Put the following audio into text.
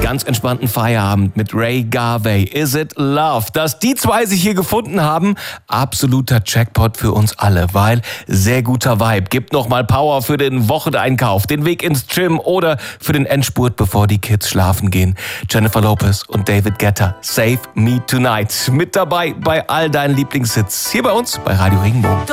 ganz entspannten Feierabend mit Ray Garvey. Is It Love? Dass die zwei sich hier gefunden haben, absoluter Jackpot für uns alle, weil sehr guter Vibe. Gibt nochmal Power für den Wocheneinkauf, den Weg ins Gym oder für den Endspurt, bevor die Kids schlafen gehen. Jennifer Lopez und David Guetta, Save Me Tonight. Mit dabei bei all deinen Lieblingshits. Hier bei uns bei Radio Regenbogen.